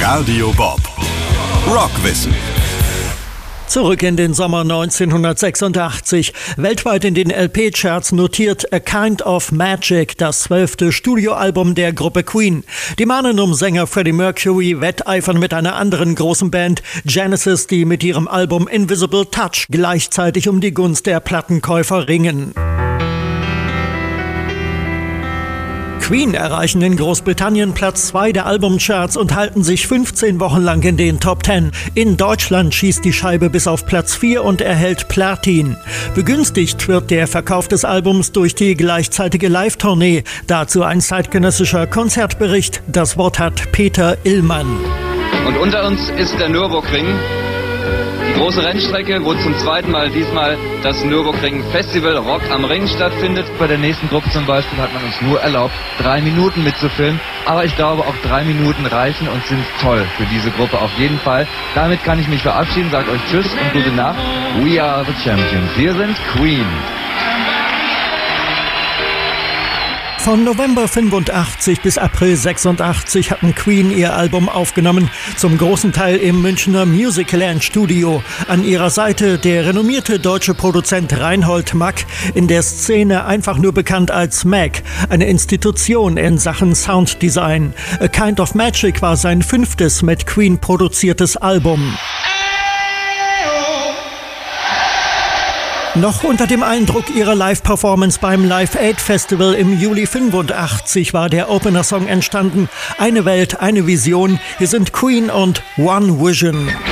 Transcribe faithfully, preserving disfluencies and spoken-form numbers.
Radio Bob. Rockwissen. Zurück in den Sommer neunzehnhundertsechsundachtzig. Weltweit in den L P-Charts notiert A Kind of Magic, das zwölfte Studioalbum der Gruppe Queen. Die mahnen um Sänger Freddie Mercury wetteifern mit einer anderen großen Band, Genesis, die mit ihrem Album Invisible Touch gleichzeitig um die Gunst der Plattenkäufer ringen. Queen erreichen in Großbritannien Platz zwei der Albumcharts und halten sich fünfzehn Wochen lang in den Top zehn. In Deutschland schießt die Scheibe bis auf Platz vier und erhält Platin. Begünstigt wird der Verkauf des Albums durch die gleichzeitige Live-Tournee. Dazu ein zeitgenössischer Konzertbericht. Das Wort hat Peter Illmann. Und unter uns ist der Nürburgring. Die große Rennstrecke, wo zum zweiten Mal diesmal das Nürburgring Festival Rock am Ring stattfindet. Bei der nächsten Gruppe zum Beispiel hat man uns nur erlaubt, drei Minuten mitzufilmen. Aber ich glaube, auch drei Minuten reichen und sind toll für diese Gruppe auf jeden Fall. Damit kann ich mich verabschieden, sage euch Tschüss und gute Nacht. We are the champions. Wir sind Queen. Von November fünfundachtzig bis April sechsundachtzig hatten Queen ihr Album aufgenommen, zum großen Teil im Münchner Musicland Studio. An ihrer Seite der renommierte deutsche Produzent Reinhold Mack, in der Szene einfach nur bekannt als Mac, eine Institution in Sachen Sounddesign. A Kind of Magic war sein fünftes mit Queen produziertes Album. Noch unter dem Eindruck ihrer Live-Performance beim Live Aid Festival im Juli fünfundachtzig war der Opener-Song entstanden. Eine Welt, eine Vision. Hier sind Queen und One Vision.